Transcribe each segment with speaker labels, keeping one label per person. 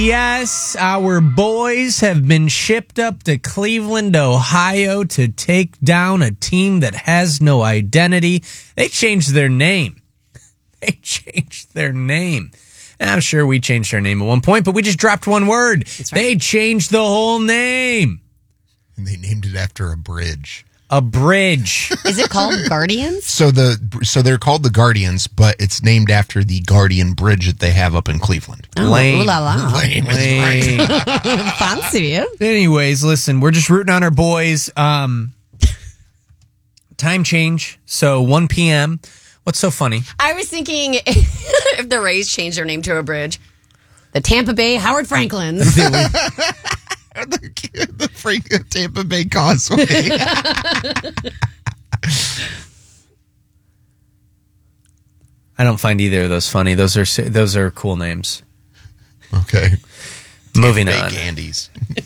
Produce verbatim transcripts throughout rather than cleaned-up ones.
Speaker 1: Yes, our boys have been shipped up to Cleveland, Ohio to take down a team that has no identity. They changed their name. They changed their name. And I'm sure we changed our name at one point, but we just dropped one word. That's right. They changed the whole name.
Speaker 2: And they named it after a bridge.
Speaker 1: A bridge.
Speaker 3: Is it called Guardians?
Speaker 2: So the so they're called the Guardians, but it's named after the Guardian Bridge that they have up in Cleveland.
Speaker 3: Oh,
Speaker 1: Lame.
Speaker 3: Ooh la la.
Speaker 2: Lame.
Speaker 1: Lame.
Speaker 3: Right. Fancy.
Speaker 1: Anyways, listen, we're just rooting on our boys. Um, time change. So one p.m. What's so funny?
Speaker 3: I was thinking if the Rays changed their name to a bridge, the Tampa Bay Howard Franklins.
Speaker 2: the, the Frank, Tampa Bay Causeway.
Speaker 1: I don't find either of those funny. Those are those are cool names.
Speaker 2: Okay.
Speaker 1: Moving
Speaker 2: Tampa
Speaker 1: on.
Speaker 2: Bay Candies.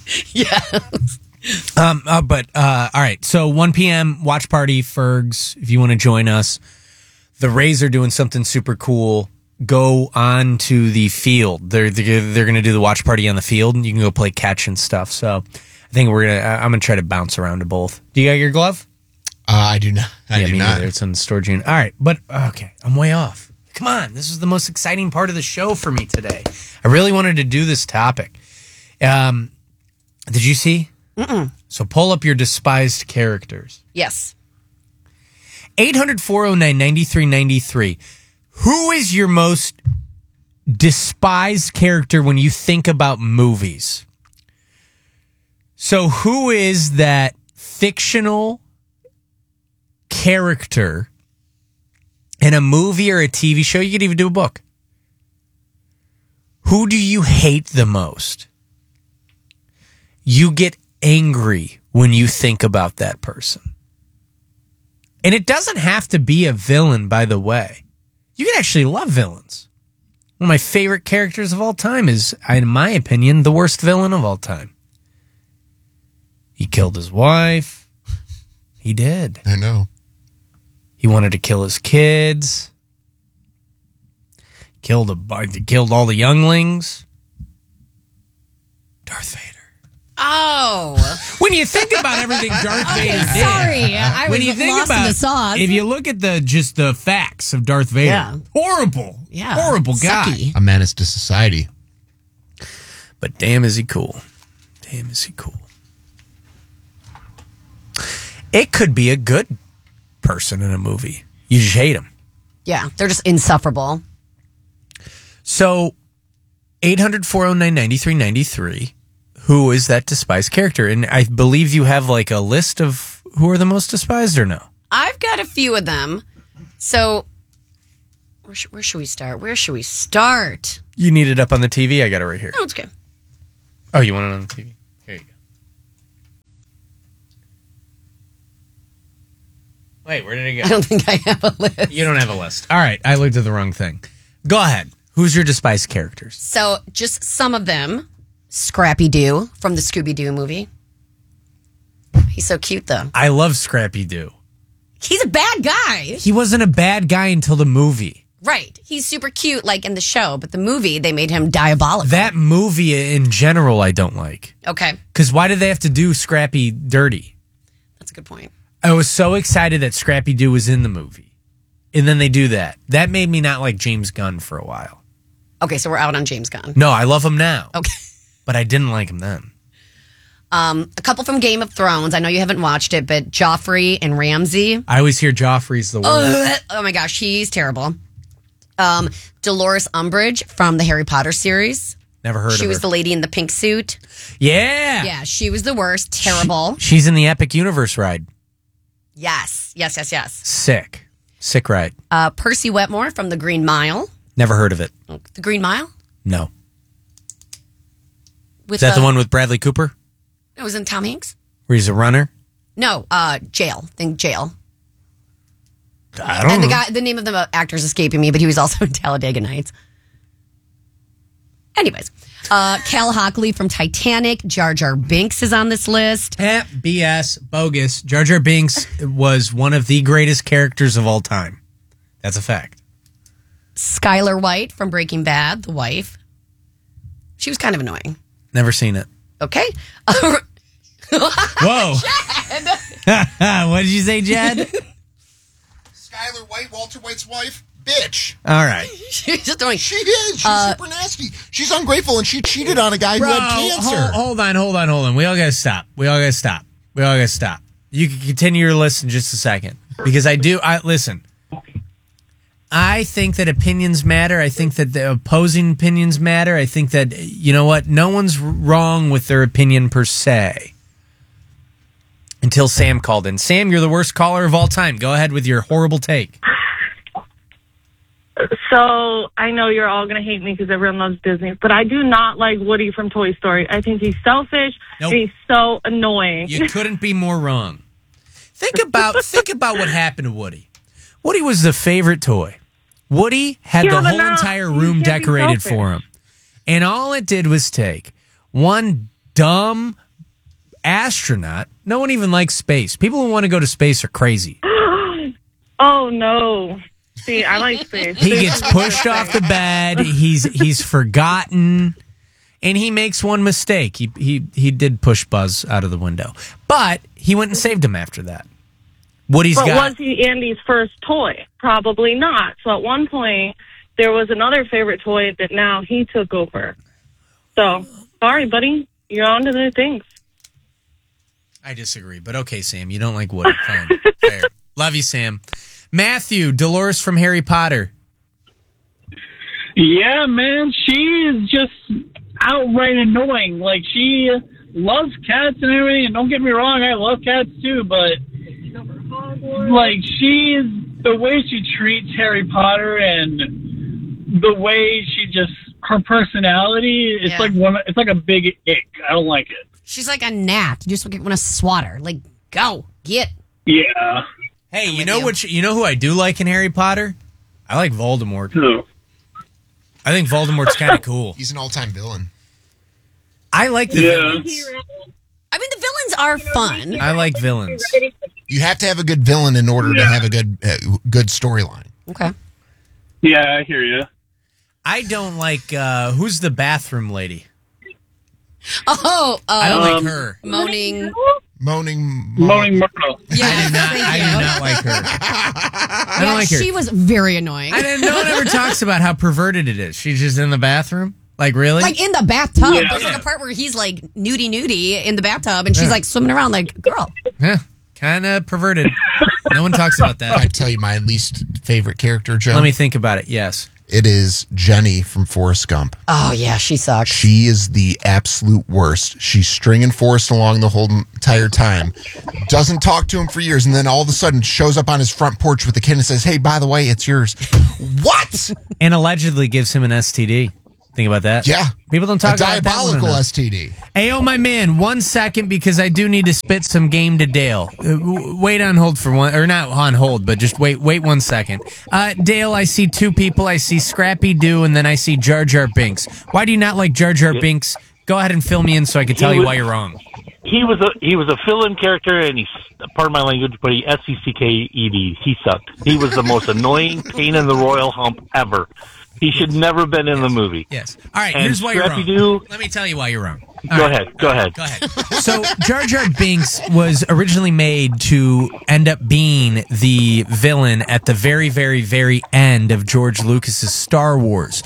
Speaker 3: Yeah.
Speaker 1: Um, uh, but uh, all right. So one p.m. watch party, Fergs. If you want to join us, the Rays are doing something super cool. Go on to the field. They're they're, they're going to do the watch party on the field, and you can go play catch and stuff. So I think we're gonna. I'm gonna try to bounce around to both. Do you got your glove?
Speaker 2: Uh, I do not. I
Speaker 1: yeah,
Speaker 2: do
Speaker 1: me
Speaker 2: not.
Speaker 1: neither. It's on the storage unit. All right, but okay, I'm way off. Come on, this is the most exciting part of the show for me today. I really wanted to do this topic. Um, did you see?
Speaker 3: Mm-mm.
Speaker 1: So pull up your despised characters.
Speaker 3: Yes.
Speaker 1: eight hundred, four oh nine, nine three nine three. Who is your most despised character when you think about movies? So who is that fictional character in a movie or a T V show? You could even do a book. Who do you hate the most? You get angry when you think about that person. And it doesn't have to be a villain, by the way. You can actually love villains. One of my favorite characters of all time is, in my opinion, the worst villain of all time. He killed his wife. He did.
Speaker 2: I know.
Speaker 1: He wanted to kill his kids. Killed a, killed all the younglings. Darth Vader.
Speaker 3: Oh.
Speaker 1: When you think about everything Darth Vader did.
Speaker 3: Sorry, I
Speaker 1: when
Speaker 3: was
Speaker 1: you think
Speaker 3: lost
Speaker 1: about
Speaker 3: in the sauce.
Speaker 1: If you look at the just the facts of Darth Vader,
Speaker 3: Yeah.
Speaker 1: horrible,
Speaker 3: Yeah.
Speaker 1: horrible guy.
Speaker 3: Sucky.
Speaker 2: A menace to society.
Speaker 1: But damn, is he cool? Damn, is he cool? It could be a good person in a movie. You just hate him.
Speaker 3: Yeah, they're just insufferable.
Speaker 1: So, eight hundred, four oh nine, nine three nine three. Who is that despised character? And I believe you have like a list of who are the most despised, or no?
Speaker 3: I've got a few of them. So, where, sh- where should we start? Where should we start?
Speaker 1: You need it up on the T V? I got it right here.
Speaker 3: Oh, it's good.
Speaker 1: Oh, you want it on the T V? Here you go. Wait, where did it go?
Speaker 3: I don't think I have a list.
Speaker 1: You don't have a list. All right, I looked at the wrong thing. Go ahead. Who's your despised characters?
Speaker 3: So, just some of them. Scrappy Doo from the Scooby-Doo movie. He's so cute, though.
Speaker 1: I love Scrappy Doo.
Speaker 3: He's a bad guy.
Speaker 1: He wasn't a bad guy until the movie.
Speaker 3: Right. He's super cute, like in the show, but the movie, they made him diabolical.
Speaker 1: That movie in general, I don't like.
Speaker 3: Okay.
Speaker 1: Because why did they have to do Scrappy dirty?
Speaker 3: That's a good point.
Speaker 1: I was so excited that Scrappy Doo was in the movie. And then they do that. That made me not like James Gunn for a while.
Speaker 3: Okay, so we're out on James Gunn.
Speaker 1: No, I love him now.
Speaker 3: Okay.
Speaker 1: But I didn't like him then.
Speaker 3: Um, a couple from Game of Thrones. I know you haven't watched it, but Joffrey and Ramsay.
Speaker 1: I always hear Joffrey's the worst.
Speaker 3: Oh, oh my gosh, he's terrible. Um, Dolores Umbridge from the Harry Potter series.
Speaker 1: Never heard
Speaker 3: She
Speaker 1: of
Speaker 3: was
Speaker 1: her.
Speaker 3: the lady in the pink suit.
Speaker 1: Yeah.
Speaker 3: Yeah, she was the worst. Terrible.
Speaker 1: She, she's in the Epic Universe ride.
Speaker 3: Yes, yes, yes, yes.
Speaker 1: Sick. Sick ride.
Speaker 3: Uh, Percy Wetmore from The Green Mile.
Speaker 1: Never heard of it.
Speaker 3: The Green Mile?
Speaker 1: No.
Speaker 3: With
Speaker 1: Is that the one with Bradley Cooper?
Speaker 3: It was in Tom Hanks?
Speaker 1: Where he's a runner?
Speaker 3: No, uh, Jail. Think Jail.
Speaker 1: I don't
Speaker 3: And
Speaker 1: know.
Speaker 3: the guy, the name of the actor is escaping me, but he was also in Talladega Nights. Anyways, uh, Cal Hockley from Titanic. Jar Jar Binks is on this list.
Speaker 1: Pep, B S, bogus. Jar Jar Binks was one of the greatest characters of all time. That's a fact.
Speaker 3: Skylar White from Breaking Bad, the wife. She was kind of annoying.
Speaker 1: Never seen it.
Speaker 3: Okay.
Speaker 1: Whoa. What did you say, Jed?
Speaker 2: Skylar White, Walter White's wife, bitch.
Speaker 1: All right.
Speaker 3: She's just annoying.
Speaker 2: She is. She's
Speaker 3: Uh,
Speaker 2: super nasty. She's ungrateful, and she cheated on a guy
Speaker 1: Bro,
Speaker 2: who had cancer.
Speaker 1: Hold, hold on, hold on, hold on. We all gotta stop. We all gotta stop. We all gotta stop. You can continue your list in just a second. Because I do, I listen. I think that opinions matter. I think that the opposing opinions matter. I think that, you know what, no one's wrong with their opinion per se. Until Sam called in. Sam, you're the worst caller of all time. Go ahead with your horrible take.
Speaker 4: So I know you're all going to hate me because everyone loves Disney, but I do not like Woody from Toy Story. I think he's selfish.
Speaker 1: Nope.
Speaker 4: And he's so annoying.
Speaker 1: You couldn't be more wrong. Think about think about what happened to Woody. Woody was the favorite toy. Woody had
Speaker 4: Yeah,
Speaker 1: the
Speaker 4: but
Speaker 1: whole
Speaker 4: now
Speaker 1: entire
Speaker 4: he
Speaker 1: room
Speaker 4: can't be
Speaker 1: decorated
Speaker 4: selfish.
Speaker 1: for him. And all it did was take one dumb astronaut. No one even likes space. People who want to go to space are crazy.
Speaker 4: Oh, no. See, I like space.
Speaker 1: He gets pushed off the bed. He's he's forgotten, and he makes one mistake. He he he did push Buzz out of the window, but he went and saved him after that. Woody's
Speaker 4: But
Speaker 1: got.
Speaker 4: was he Andy's first toy? Probably not. So at one point, there was another favorite toy that now he took over. So, sorry, buddy. You're on to the things.
Speaker 1: I disagree, but okay, Sam, you don't like Woody. Fine. Fair. Love you, Sam. Matthew, Dolores from Harry Potter.
Speaker 5: Yeah, man, she is just outright annoying. Like, she loves cats and everything, and don't get me wrong, I love cats too, but, like, she is, the way she treats Harry Potter and the way she just, her personality, it's
Speaker 3: Yeah.
Speaker 5: like one, it's like a big ick. I don't like it.
Speaker 3: She's like a gnat. You just want to swat her. Like, go, get.
Speaker 5: Yeah.
Speaker 1: Hey, you
Speaker 3: with
Speaker 1: know
Speaker 3: you.
Speaker 1: what? You know who I do like in Harry Potter? I like Voldemort.
Speaker 5: So,
Speaker 1: I think Voldemort's kind of cool.
Speaker 2: He's an all-time villain.
Speaker 1: I like the
Speaker 5: yeah.
Speaker 1: villains.
Speaker 3: I mean, the villains are fun.
Speaker 1: I like villains.
Speaker 2: You have to have a good villain in order to have a good uh, good storyline.
Speaker 3: Okay.
Speaker 5: Yeah, I hear you.
Speaker 1: I don't like uh, who's the bathroom lady.
Speaker 3: Oh, uh,
Speaker 1: I don't
Speaker 5: Um,
Speaker 1: like her.
Speaker 3: moaning.
Speaker 2: Moaning.
Speaker 5: Moaning Myrtle.
Speaker 3: Yes,
Speaker 1: Not-
Speaker 3: thank
Speaker 1: I
Speaker 3: you.
Speaker 1: do not like her. I don't
Speaker 3: Yeah,
Speaker 1: like her.
Speaker 3: she was very annoying.
Speaker 1: I didn't, no one ever talks about how perverted it is. She's just in the bathroom. Like, really?
Speaker 3: Like in the bathtub.
Speaker 5: Yeah.
Speaker 3: There's like a part where he's like nudie nudie in the bathtub and she's like swimming around like, girl.
Speaker 1: yeah, kind of perverted. No one talks about
Speaker 2: I
Speaker 1: that.
Speaker 2: tell you my least favorite character, Joe.
Speaker 1: Let me think about it. Yes.
Speaker 2: It is Jenny from Forrest Gump.
Speaker 3: Oh, yeah, she sucks.
Speaker 2: She is the absolute worst. She's stringing Forrest along the whole entire time. Doesn't talk to him for years, and then all of a sudden shows up on his front porch with the kid and says, "Hey, by the way, it's yours." What?
Speaker 1: And allegedly gives him an S T D. Think about that.
Speaker 2: Yeah.
Speaker 1: People don't talk
Speaker 2: a
Speaker 1: about that one
Speaker 2: diabolical
Speaker 1: enough.
Speaker 2: S T D.
Speaker 1: Hey, oh, my man, one second because I do need to spit some game to Dale. Uh, w- wait on hold for one, or not on hold, but just wait wait one second. Uh, Dale, I see two people. I see Scrappy Doo, and then I see Jar Jar Binks. Why do you not like Jar Jar Binks? Go ahead and fill me in so I can tell
Speaker 6: He
Speaker 1: you
Speaker 6: was-
Speaker 1: why you're wrong.
Speaker 6: He was a he was a fill-in character, and he's part of my language, but he S E C K E D. He sucked. He was the most annoying pain in the royal hump ever. He should never have been in the movie.
Speaker 1: Yes. All right,
Speaker 6: And
Speaker 1: here's why you're wrong.
Speaker 6: Scrappy Doo-
Speaker 1: Let me tell you why you're wrong. All
Speaker 6: Go
Speaker 1: right.
Speaker 6: ahead. Go ahead.
Speaker 1: Go ahead. So Jar Jar Binks was originally made to end up being the villain at the very, very, very end of George Lucas's Star Wars.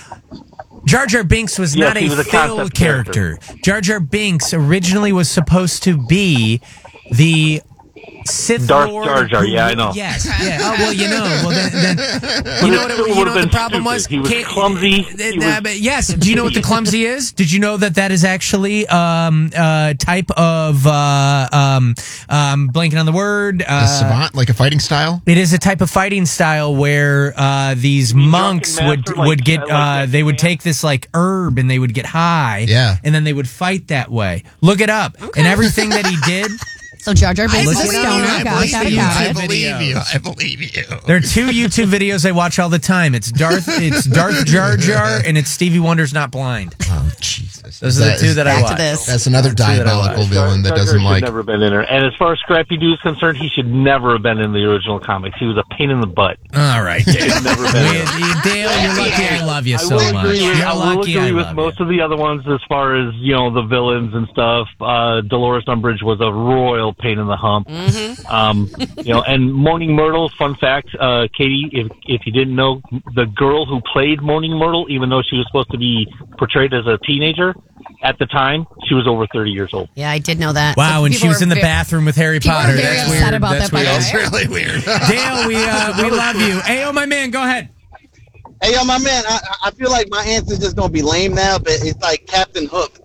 Speaker 1: Jar Jar Binks was
Speaker 6: Yes,
Speaker 1: not
Speaker 6: he
Speaker 1: a
Speaker 6: was a
Speaker 1: fill
Speaker 6: concept
Speaker 1: character.
Speaker 6: character.
Speaker 1: Jar Jar Binks originally was supposed to be the Sith
Speaker 6: Darth
Speaker 1: Lord.
Speaker 6: Jar Jar,
Speaker 1: who-
Speaker 6: yeah, I know.
Speaker 1: Yes, yeah. Oh well, you know. Well, then, then you know what,
Speaker 6: it
Speaker 1: it, you know
Speaker 6: would've
Speaker 1: what the
Speaker 6: been
Speaker 1: problem
Speaker 6: stupid.
Speaker 1: was.
Speaker 6: He was
Speaker 1: Can't-
Speaker 6: clumsy.
Speaker 1: uh,
Speaker 6: He
Speaker 1: uh,
Speaker 6: was-
Speaker 1: but yes. Do you know what the clumsy is? Did you know that that is actually um uh type of uh um um blanking on the word
Speaker 2: A
Speaker 1: uh,
Speaker 2: savant, like a fighting style.
Speaker 1: it is a type of fighting style where uh, these monks
Speaker 6: drunken
Speaker 1: would
Speaker 6: master, like-
Speaker 1: would get
Speaker 6: like
Speaker 1: uh,
Speaker 6: that
Speaker 1: they would
Speaker 6: man?
Speaker 1: take this like herb and they would get high,
Speaker 2: Yeah.
Speaker 1: and then they would fight that way. Look it up, and everything that he did.
Speaker 3: So Jar Jar Binks is a
Speaker 1: Look it up.
Speaker 3: stoner.
Speaker 1: I
Speaker 3: Got it, got it,
Speaker 1: believe
Speaker 3: got
Speaker 1: you.
Speaker 3: it.
Speaker 1: I believe
Speaker 2: you. I believe you.
Speaker 1: There are two YouTube videos I watch all the time. It's Darth, it's Darth Jar Jar, and it's Stevie Wonder's Not Blind.
Speaker 2: Oh, jeez.
Speaker 1: Those are the two that I
Speaker 3: Back to
Speaker 1: watched.
Speaker 3: this.
Speaker 2: That's another
Speaker 1: that I
Speaker 2: diabolical
Speaker 1: watched.
Speaker 2: villain that
Speaker 6: Tucker
Speaker 2: doesn't
Speaker 6: should
Speaker 2: like.
Speaker 6: never been in there. And as far as Scrappy Doo is concerned, he should never have been in the original comics. He was a pain in the butt.
Speaker 1: All right, Dale.
Speaker 6: Should never been in there.
Speaker 1: We- Dale, you're lucky I love you
Speaker 6: I
Speaker 1: so
Speaker 6: will
Speaker 1: much.
Speaker 6: agree with,
Speaker 1: You're
Speaker 6: I will
Speaker 1: lucky
Speaker 6: agree
Speaker 1: I
Speaker 6: with
Speaker 1: love
Speaker 6: most
Speaker 1: you.
Speaker 6: of the other ones as far as, you know, the villains and stuff. Uh, Dolores Umbridge was a royal pain in the hump.
Speaker 3: Mm-hmm.
Speaker 6: Um, you know, and Moaning Myrtle, fun fact, uh, Katie, if, if you didn't know, the girl who played Moaning Myrtle, even though she was supposed to be portrayed as a teenager, at the time, she was over thirty years old.
Speaker 3: Yeah, I did know that.
Speaker 1: Wow,
Speaker 3: So
Speaker 1: and she
Speaker 3: people
Speaker 1: was
Speaker 3: are
Speaker 1: in the
Speaker 3: very-
Speaker 1: bathroom with Harry
Speaker 3: People are
Speaker 1: Potter.
Speaker 3: very
Speaker 1: That's
Speaker 3: upset
Speaker 1: weird.
Speaker 3: about
Speaker 1: That's
Speaker 3: that, by
Speaker 1: weird.
Speaker 3: the
Speaker 2: It's really weird.
Speaker 1: Dale, we uh, we love you. Hey, oh my man, go ahead.
Speaker 7: Hey, yo, my man, I, I feel like my answer's just going to be lame now, but it's like Captain Hook.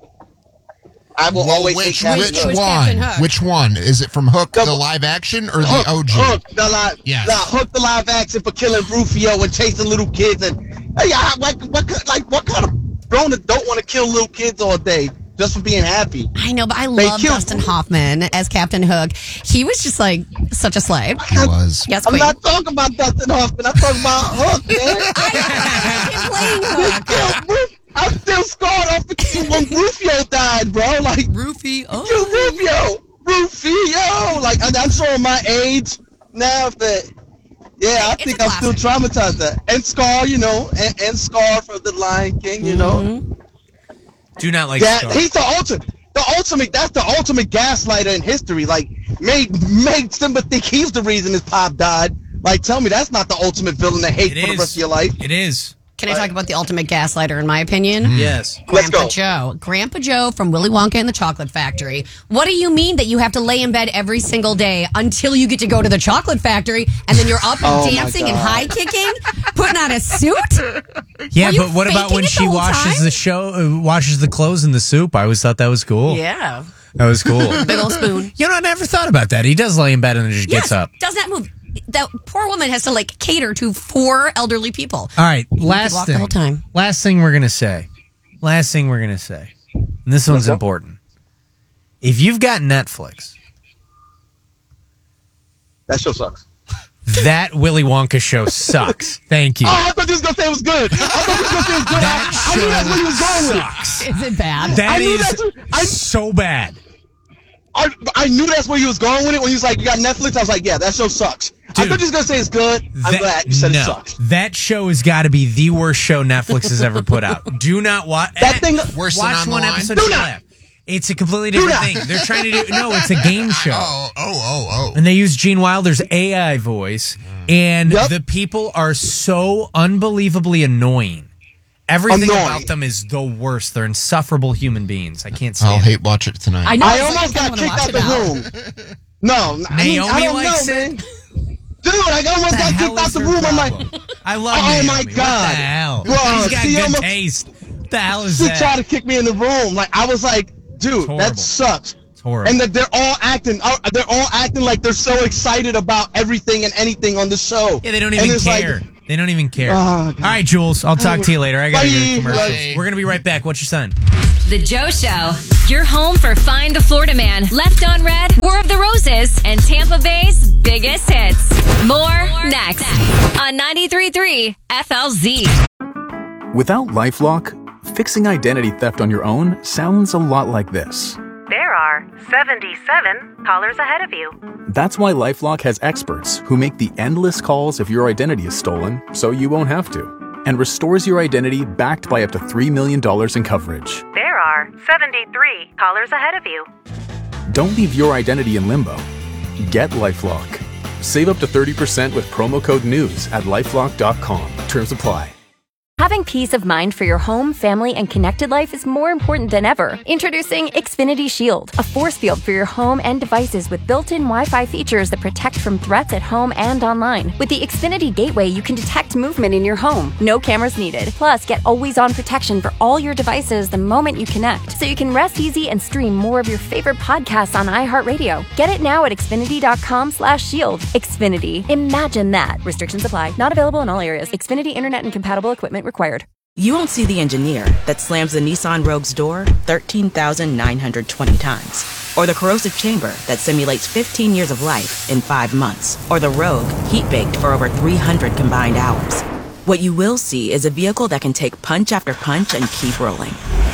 Speaker 7: I will
Speaker 2: Well,
Speaker 7: always
Speaker 2: which
Speaker 7: say Captain
Speaker 2: which
Speaker 7: Hook.
Speaker 3: Which
Speaker 2: one?
Speaker 3: Captain Hook?
Speaker 2: Which one? Is it from Hook,
Speaker 7: The-
Speaker 2: the live action, or the
Speaker 7: Hook,
Speaker 2: O G?
Speaker 7: Hook, the live,
Speaker 2: Yes.
Speaker 7: the Hook, the live action for killing Rufio and chasing little kids, and hey, I, what, what, like, what kind of grown adult want to kill little kids all day just for being happy?
Speaker 3: I know, but I
Speaker 7: They
Speaker 3: love
Speaker 7: killed-
Speaker 3: Dustin Hoffman as Captain Hook. He was just like such a slave.
Speaker 2: He was.
Speaker 3: Yes,
Speaker 7: I'm
Speaker 3: Queen.
Speaker 7: not talking about Dustin Hoffman. I'm talking about Hook, man.
Speaker 3: He's playing Hook.
Speaker 7: Killed Ruf- I'm still scarred off the when Rufio died, bro. Like,
Speaker 3: Rufy. Oh.
Speaker 7: Kill Rufio, Rufio. Like, I, I'm showing my age now. That yeah, I
Speaker 3: It's
Speaker 7: think
Speaker 3: a
Speaker 7: I'm still traumatized. That and Scar, you know, and, and Scar from the Lion King, you know.
Speaker 3: Mm-hmm.
Speaker 1: Do not like
Speaker 7: That
Speaker 1: Scar.
Speaker 7: he's the ultimate, the ultimate. That's the ultimate gaslighter in history. Like, made made Simba think he's the reason his pop died. Like, tell me that's not the ultimate villain to hate
Speaker 1: It
Speaker 7: for the
Speaker 1: is.
Speaker 7: rest of your life.
Speaker 1: It is.
Speaker 3: Can I talk about the ultimate gaslighter, in my opinion?
Speaker 1: Yes.
Speaker 7: Let's
Speaker 3: Grandpa
Speaker 7: go.
Speaker 3: Joe. Grandpa Joe from Willy Wonka and the Chocolate Factory. What do you mean that you have to lay in bed every single day until you get to go to the Chocolate Factory and then you're up and
Speaker 7: Oh, my
Speaker 3: dancing and
Speaker 7: God.
Speaker 3: high kicking, putting on a suit?
Speaker 1: Yeah,
Speaker 3: Were you
Speaker 1: but what about
Speaker 3: faking
Speaker 1: when
Speaker 3: it the
Speaker 1: she
Speaker 3: whole
Speaker 1: washes
Speaker 3: time?
Speaker 1: the show, uh, washes the clothes in the soup? I always thought that was cool.
Speaker 3: Yeah.
Speaker 1: That was cool.
Speaker 3: Big old spoon.
Speaker 1: You know, I never thought about that. He does lay in bed and then just gets
Speaker 3: Yes,
Speaker 1: up.
Speaker 3: does not move. That poor woman has to like cater to four elderly people.
Speaker 1: All right, last
Speaker 3: walk
Speaker 1: thing.
Speaker 3: the whole time.
Speaker 1: Last thing we're gonna say. Last thing we're gonna say. And this one's important. If you've got Netflix,
Speaker 7: That show sucks.
Speaker 1: that Willy Wonka show sucks. Thank you.
Speaker 7: Oh, I thought you was gonna say it was good. I thought you was gonna say it was good.
Speaker 1: That
Speaker 7: I, I knew that's where you was going with it.
Speaker 1: sucks.
Speaker 3: Is it bad?
Speaker 1: That
Speaker 7: I knew
Speaker 1: is
Speaker 7: that's what- I-
Speaker 1: so bad.
Speaker 7: I, I knew that's where you was going with it when he was like, "You got Netflix." I was like, "Yeah, that show sucks." I
Speaker 1: Dude,
Speaker 7: thought you was gonna say it's good. I'm
Speaker 1: That-
Speaker 7: glad you said
Speaker 1: no,
Speaker 7: it sucks.
Speaker 1: that show has got to be the worst show Netflix has ever put out. Do not watch
Speaker 7: That thing-
Speaker 2: Worse than
Speaker 1: Watch
Speaker 2: On the
Speaker 1: one
Speaker 2: Line?
Speaker 1: episode.
Speaker 7: Do
Speaker 1: and
Speaker 7: not.
Speaker 1: laugh. It's a completely
Speaker 7: Do
Speaker 1: different
Speaker 7: not.
Speaker 1: thing. They're trying to do no. It's a game show.
Speaker 2: Oh, oh, oh, oh.
Speaker 1: And they use Gene Wilder's A I voice, and
Speaker 7: Yep.
Speaker 1: the people are so unbelievably annoying. Everything
Speaker 7: Annoying.
Speaker 1: about them is the worst. They're insufferable human beings. I can't
Speaker 2: I'll
Speaker 1: stand it.
Speaker 2: hate watch it tonight.
Speaker 3: I know.
Speaker 7: I
Speaker 3: it's like,
Speaker 7: almost
Speaker 3: I
Speaker 7: got
Speaker 3: kinda
Speaker 7: kicked out
Speaker 3: wanna watch
Speaker 7: the
Speaker 3: it now.
Speaker 7: room. No, I, mean, I
Speaker 1: Naomi
Speaker 7: don't
Speaker 1: likes
Speaker 7: know,
Speaker 1: it.
Speaker 7: man. Dude, I almost
Speaker 1: What the
Speaker 7: got
Speaker 1: hell
Speaker 7: kicked out
Speaker 1: is
Speaker 7: the
Speaker 1: her
Speaker 7: room. I'm like,
Speaker 1: problem? I love
Speaker 7: Oh,
Speaker 1: Naomi.
Speaker 7: my
Speaker 1: What the
Speaker 7: God.
Speaker 1: hell?
Speaker 7: Bro,
Speaker 1: She's got
Speaker 7: she
Speaker 1: good
Speaker 7: almost-
Speaker 1: taste. What the hell is
Speaker 7: she
Speaker 1: that?
Speaker 7: tried to kick me in the room. Like, I was like, dude,
Speaker 1: horrible.
Speaker 7: that sucks.
Speaker 1: It's horrible.
Speaker 7: And that they're all acting, uh, they're all acting like they're so excited about everything and anything on the show.
Speaker 1: Yeah, they don't
Speaker 7: And
Speaker 1: even
Speaker 7: it's like,
Speaker 1: care. they don't even care.
Speaker 7: Oh,
Speaker 1: All
Speaker 7: God.
Speaker 1: right, Jules. I'll talk to you later. I got to go to
Speaker 7: Bye.
Speaker 1: commercials.
Speaker 2: Bye.
Speaker 1: We're going to be right back. What's your sign?
Speaker 8: The Joe Show. Your home for Find the Florida Man, Left on Red, War of the Roses, and Tampa Bay's biggest hits. More next on ninety-three point three F L Z.
Speaker 9: Without LifeLock, fixing identity theft on your own sounds a lot like this.
Speaker 10: There are seventy-seven callers ahead of you.
Speaker 9: That's why LifeLock has experts who make the endless calls if your identity is stolen, so you won't have to, and restores your identity backed by up to three million dollars in coverage.
Speaker 10: There are seventy-three callers ahead of you.
Speaker 9: Don't leave your identity in limbo. Get LifeLock. Save up to thirty percent with promo code NEWS at lifelock dot com. Terms apply.
Speaker 8: Having peace of mind for your home, family, and connected life is more important than ever. Introducing Xfinity Shield, a force field for your home and devices with built-in Wi-Fi features that protect from threats at home and online. With the Xfinity Gateway, you can detect movement in your home. No cameras needed. Plus, get always-on protection for all your devices the moment you connect, so you can rest easy and stream more of your favorite podcasts on iHeartRadio. Get it now at xfinity dot com slash shield. Xfinity. Imagine that. Restrictions apply. Not available in all areas. Xfinity Internet and compatible equipment required.
Speaker 11: You won't see the engineer that slams the Nissan Rogue's door thirteen thousand nine hundred twenty times. Or the corrosive chamber that simulates fifteen years of life in five months. Or the Rogue heat-baked for over three hundred combined hours. What you will see is a vehicle that can take punch after punch and keep rolling.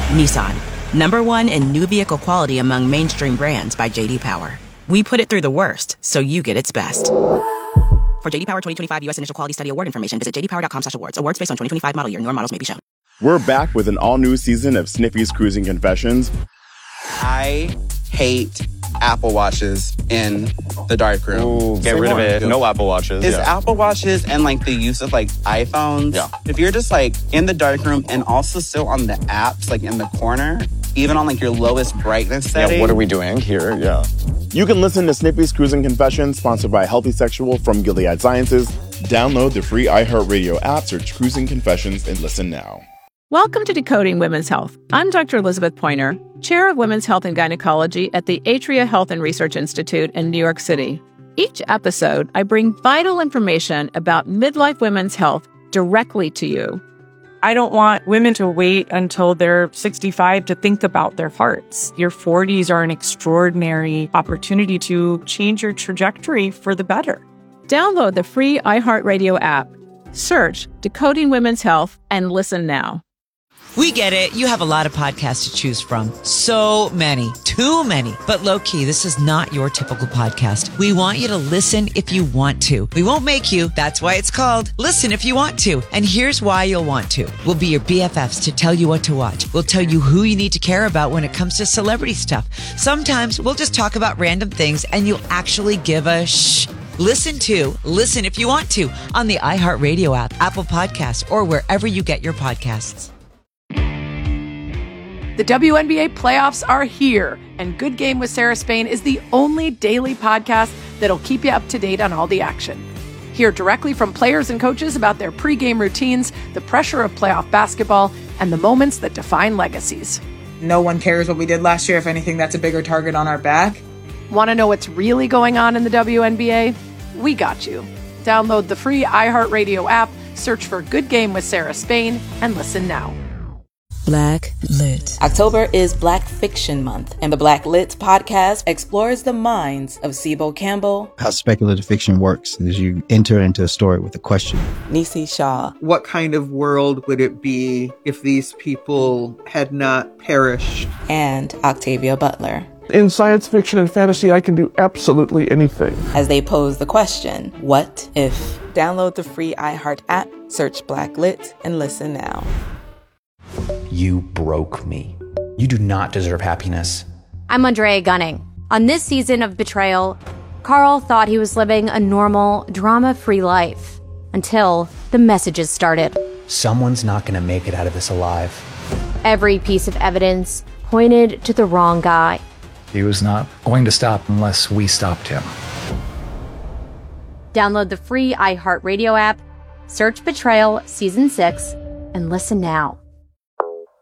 Speaker 11: Nissan, number one in new vehicle quality among mainstream brands by J D Power. We put it through the worst, so you get its best. For J D Power twenty twenty-five U S Initial Quality Study Award information, visit j d power dot com slash awards. Awards based on twenty twenty-five model year. Newer models may be shown.
Speaker 12: We're back with an all-new season of Sniffy's Cruising Confessions.
Speaker 13: I hate Apple Watches in the darkroom.
Speaker 14: Ooh, get rid of it. No Apple Watches.
Speaker 13: Is
Speaker 14: yeah.
Speaker 13: Apple Watches and like the use of like iPhones.
Speaker 14: Yeah.
Speaker 13: If you're just like in the darkroom and also still on the apps, like in the corner, even on like your lowest brightness setting.
Speaker 14: Yeah, what are we doing here? Yeah.
Speaker 12: You can listen to Snippy's Cruising Confessions, sponsored by Healthy Sexual from Gilead Sciences. Download the free iHeartRadio app, search Cruising Confessions, and listen now.
Speaker 15: Welcome to Decoding Women's Health. I'm Doctor Elizabeth Pointer, Chair of Women's Health and Gynecology at the Atria Health and Research Institute in New York City. Each episode, I bring vital information about midlife women's health directly to you.
Speaker 16: I don't want women to wait until they're sixty-five to think about their hearts. Your forties are an extraordinary opportunity to change your trajectory for the better.
Speaker 15: Download the free iHeartRadio app. Search Decoding Women's Health and listen now.
Speaker 17: We get it. You have a lot of podcasts to choose from. So many. Too many. But low-key, this is not your typical podcast. We want you to listen if you want to. We won't make you. That's why it's called Listen If You Want To. And here's why you'll want to. We'll be your B F Fs to tell you what to watch. We'll tell you who you need to care about when it comes to celebrity stuff. Sometimes we'll just talk about random things and you'll actually give a shh. Listen to Listen If You Want To on the iHeartRadio app, Apple Podcasts, or wherever you get your podcasts.
Speaker 18: The W N B A playoffs are here, and Good Game with Sarah Spain is the only daily podcast that'll keep you up to date on all the action. Hear directly from players and coaches about their pregame routines, the pressure of playoff basketball, and the moments that define legacies.
Speaker 19: No one cares what we did last year. If anything, that's a bigger target on our back.
Speaker 18: Want to know what's really going on in the W N B A? We got you. Download the free iHeartRadio app, search for Good Game with Sarah Spain, and listen now.
Speaker 11: Black Lit. October is Black Fiction Month, and the Black Lit podcast explores the minds of Sibo Campbell.
Speaker 20: How speculative fiction works is you enter into a story with a question.
Speaker 11: Nisi Shaw.
Speaker 21: What kind of world would it be if these people had not perished?
Speaker 11: And Octavia Butler.
Speaker 22: In science fiction and fantasy, I can do absolutely anything.
Speaker 11: As they pose the question, what if? Download the free iHeart app, search Black Lit, and listen now.
Speaker 23: You broke me. You do not deserve happiness.
Speaker 24: I'm Andrea Gunning. On this season of Betrayal, Carl thought he was living a normal, drama-free life until the messages started.
Speaker 23: Someone's not going to make it out of this alive.
Speaker 24: Every piece of evidence pointed to the wrong guy.
Speaker 25: He was not going to stop unless we stopped him.
Speaker 24: Download the free iHeartRadio app, search Betrayal Season six, and listen now.